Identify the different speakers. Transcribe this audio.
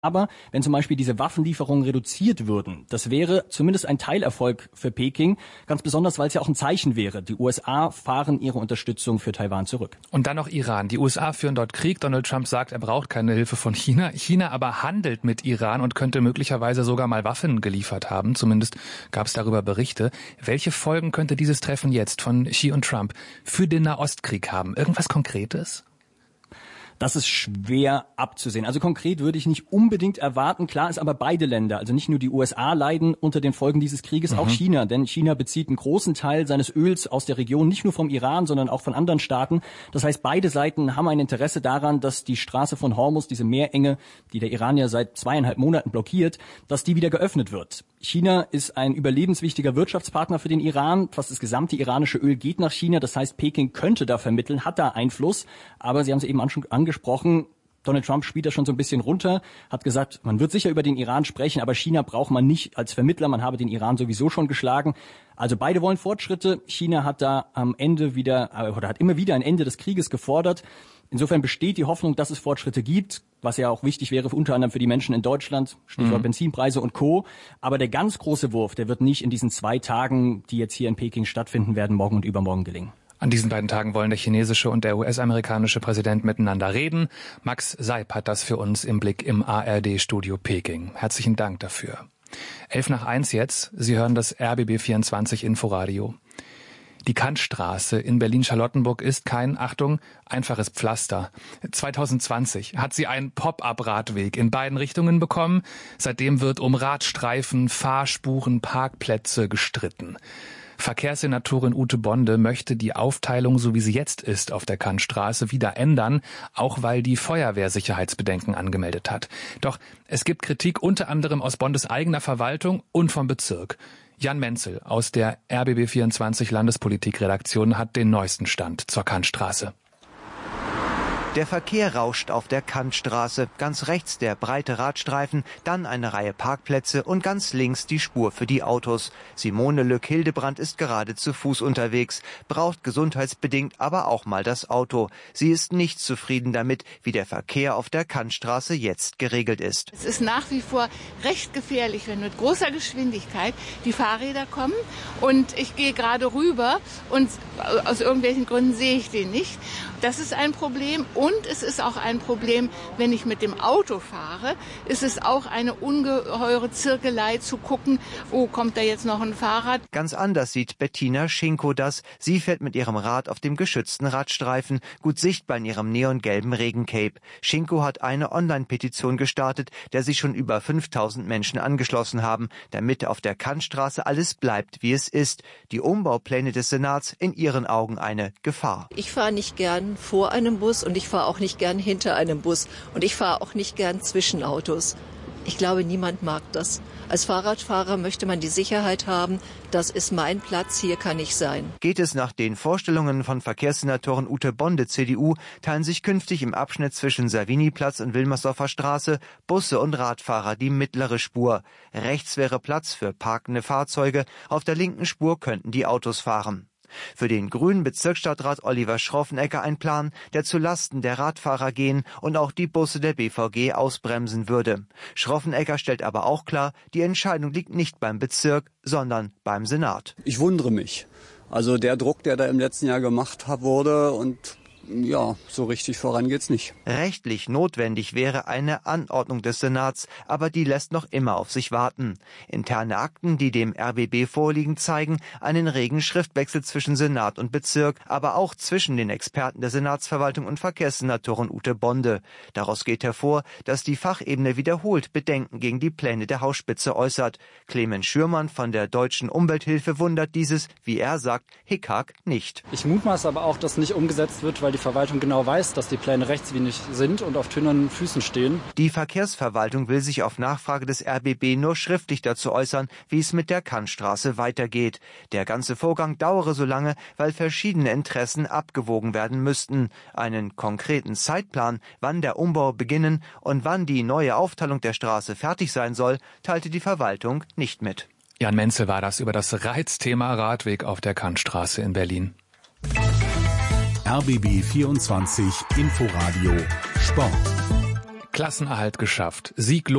Speaker 1: Aber wenn zum Beispiel diese Waffenlieferungen reduziert würden, das wäre zumindest ein Teilerfolg für Peking, ganz besonders, weil es ja auch ein Zeichen wäre. Die USA fahren ihre Unterstützung für Taiwan zurück.
Speaker 2: Und dann noch Iran. Die USA führen dort Krieg. Donald Trump sagt, er braucht keine Hilfe von China. China aber handelt mit Iran und könnte möglicherweise sogar mal Waffen geliefert haben. Zumindest gab es darüber Berichte. Welche Folgen könnte dieses Treffen jetzt von Xi und Trump für den Nahostkrieg haben? Irgendwas Konkretes?
Speaker 1: Das ist schwer abzusehen. Also konkret würde ich nicht unbedingt erwarten. Klar ist aber beide Länder, also nicht nur die USA leiden unter den Folgen dieses Krieges, auch China. Denn China bezieht einen großen Teil seines Öls aus der Region, nicht nur vom Iran, sondern auch von anderen Staaten. Das heißt, beide Seiten haben ein Interesse daran, dass die Straße von Hormuz, diese Meerenge, die der Iran ja seit 2,5 Monaten blockiert, dass die wieder geöffnet wird. China ist ein überlebenswichtiger Wirtschaftspartner für den Iran. Fast das gesamte iranische Öl geht nach China. Das heißt, Peking könnte da vermitteln, hat da Einfluss. Aber Sie haben es eben angesprochen, Donald Trump spielt das schon so ein bisschen runter, hat gesagt, man wird sicher über den Iran sprechen, aber China braucht man nicht als Vermittler, man habe den Iran sowieso schon geschlagen. Also beide wollen Fortschritte. China hat da am Ende hat immer wieder ein Ende des Krieges gefordert. Insofern besteht die Hoffnung, dass es Fortschritte gibt, was ja auch wichtig wäre, unter anderem für die Menschen in Deutschland, Stichwort Benzinpreise und Co. Aber der ganz große Wurf, der wird nicht in diesen 2 Tagen, die jetzt hier in Peking stattfinden werden, morgen und übermorgen gelingen.
Speaker 2: An diesen beiden Tagen wollen der chinesische und der US-amerikanische Präsident miteinander reden. Max Seib hat das für uns im Blick im ARD-Studio Peking. Herzlichen Dank dafür. 11:01 jetzt. Sie hören das RBB 24 Inforadio. Die Kantstraße in Berlin-Charlottenburg ist kein, Achtung, einfaches Pflaster. 2020 hat sie einen Pop-up-Radweg in beiden Richtungen bekommen. Seitdem wird um Radstreifen, Fahrspuren, Parkplätze gestritten. Verkehrssenatorin Ute Bonde möchte die Aufteilung, so wie sie jetzt ist, auf der Kantstraße wieder ändern, auch weil die Feuerwehr Sicherheitsbedenken angemeldet hat. Doch es gibt Kritik unter anderem aus Bondes eigener Verwaltung und vom Bezirk. Jan Menzel aus der RBB24 Landespolitik-Redaktion hat den neuesten Stand zur Kantstraße.
Speaker 3: Der Verkehr rauscht auf der Kantstraße. Ganz rechts der breite Radstreifen, dann eine Reihe Parkplätze und ganz links die Spur für die Autos. Simone Lück-Hildebrand ist gerade zu Fuß unterwegs, braucht gesundheitsbedingt aber auch mal das Auto. Sie ist nicht zufrieden damit, wie der Verkehr auf der Kantstraße jetzt geregelt ist.
Speaker 4: Es ist nach wie vor recht gefährlich, wenn mit großer Geschwindigkeit die Fahrräder kommen und ich gehe gerade rüber und aus irgendwelchen Gründen sehe ich den nicht. Das ist ein Problem. Und es ist auch ein Problem, wenn ich mit dem Auto fahre, ist es auch eine ungeheure Zirkelei zu gucken, oh, kommt da jetzt noch ein Fahrrad?
Speaker 3: Ganz anders sieht Bettina Schinko das. Sie fährt mit ihrem Rad auf dem geschützten Radstreifen, gut sichtbar in ihrem neongelben Regencape. Schinko hat eine Online-Petition gestartet, der sich schon über 5000 Menschen angeschlossen haben, damit auf der Kantstraße alles bleibt, wie es ist. Die Umbaupläne des Senats in ihren Augen eine Gefahr.
Speaker 5: Ich fahre nicht gern vor einem Bus und ich fahre auch nicht gern hinter einem Bus und ich fahre auch nicht gern zwischen Autos. Ich glaube, niemand mag das. Als Fahrradfahrer möchte man die Sicherheit haben, das ist mein Platz, hier kann ich sein.
Speaker 3: Geht es nach den Vorstellungen von Verkehrssenatorin Ute Bonde, CDU, teilen sich künftig im Abschnitt zwischen Savini-Platz und Wilmersdorfer Straße Busse und Radfahrer die mittlere Spur. Rechts wäre Platz für parkende Fahrzeuge, auf der linken Spur könnten die Autos fahren. Für den grünen Bezirksstadtrat Oliver Schroffenegger ein Plan, der zu Lasten der Radfahrer gehen und auch die Busse der BVG ausbremsen würde. Schroffenegger stellt aber auch klar, die Entscheidung liegt nicht beim Bezirk, sondern beim Senat.
Speaker 6: Ich wundere mich. Also der Druck, der da im letzten Jahr gemacht wurde und ja, so richtig voran geht's nicht.
Speaker 3: Rechtlich notwendig wäre eine Anordnung des Senats, aber die lässt noch immer auf sich warten. Interne Akten, die dem RBB vorliegen, zeigen einen regen Schriftwechsel zwischen Senat und Bezirk, aber auch zwischen den Experten der Senatsverwaltung und Verkehrssenatorin Ute Bonde. Daraus geht hervor, dass die Fachebene wiederholt Bedenken gegen die Pläne der Hausspitze äußert. Clemens Schürmann von der Deutschen Umwelthilfe wundert dieses, wie er sagt, Hickhack nicht.
Speaker 7: Ich mutmaße aber auch, dass nicht umgesetzt wird, weil die Verwaltung genau weiß, dass die Pläne rechtswidrig sind und auf tönernen Füßen stehen.
Speaker 3: Die Verkehrsverwaltung will sich auf Nachfrage des RBB nur schriftlich dazu äußern, wie es mit der Kantstraße weitergeht. Der ganze Vorgang dauere so lange, weil verschiedene Interessen abgewogen werden müssten. Einen konkreten Zeitplan, wann der Umbau beginnen und wann die neue Aufteilung der Straße fertig sein soll, teilte die Verwaltung nicht mit.
Speaker 2: Jan Menzel war das über das Reizthema Radweg auf der Kantstraße in Berlin.
Speaker 8: RBB 24 Inforadio Sport.
Speaker 2: Klassenerhalt geschafft. Sieglos